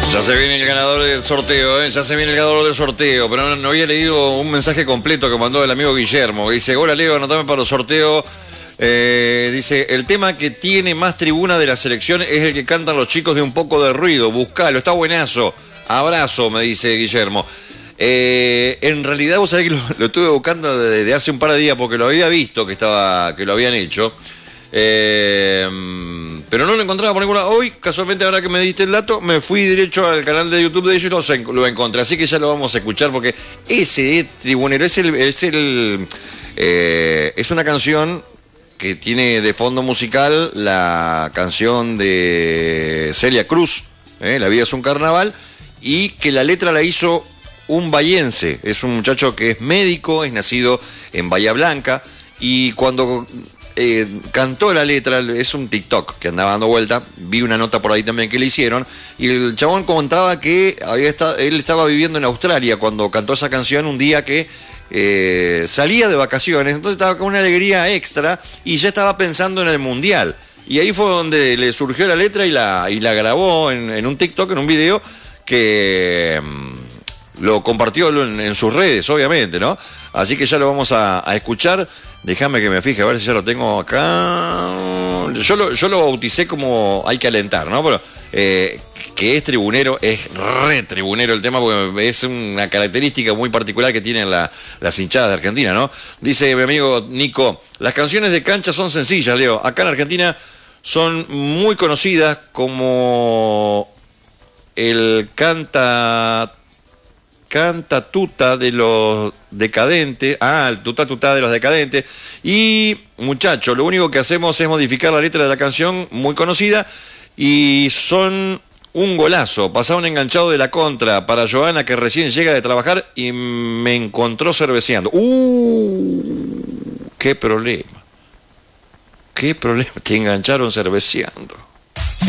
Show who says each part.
Speaker 1: Ya se viene el ganador del sorteo, ¿eh? Ya se viene el ganador del sorteo, pero no había leído un mensaje completo que mandó el amigo Guillermo, que dice: hola Leo, anotame para los sorteos. Dice: el tema que tiene más tribuna de la selección es el que cantan los chicos de Un Poco de Ruido, buscalo, está buenazo. Abrazo, me dice Guillermo. En realidad vos sabés que lo estuve buscando desde hace un par de días porque lo había visto que lo habían hecho. Pero no lo encontraba por ninguna. Hoy, casualmente, ahora que me diste el dato, me fui derecho al canal de YouTube de ellos y lo encontré. Así que ya lo vamos a escuchar porque ese tribunero es una canción que tiene de fondo musical la canción de Celia Cruz, La vida es un carnaval, y que la letra la hizo un bahiense. Es un muchacho que es médico, es nacido en Bahía Blanca, y cuando cantó la letra, es un TikTok que andaba dando vuelta, vi una nota por ahí también que le hicieron, y el chabón contaba que él estaba viviendo en Australia cuando cantó esa canción un día que salía de vacaciones, entonces estaba con una alegría extra y ya estaba pensando en el mundial, y ahí fue donde le surgió la letra y la grabó en un TikTok, en un video que lo compartió en sus redes, obviamente, ¿no? Así que ya lo vamos a escuchar. Déjame que me fije a ver si ya lo tengo acá. Yo lo bauticé como Hay que alentar, ¿no? Pero que es tribunero, es re tribunero el tema, porque es una característica muy particular que tienen las hinchadas de Argentina, ¿no? Dice mi amigo Nico: las canciones de cancha son sencillas, Leo. Acá en Argentina son muy conocidas como el canta tuta de los decadentes, el tuta de los decadentes, y muchachos, lo único que hacemos es modificar la letra de la canción muy conocida, y son un golazo. Pasá un enganchado de la contra para Joana, que recién llega de trabajar y me encontró cerveceando. Qué problema, te engancharon cerveceando.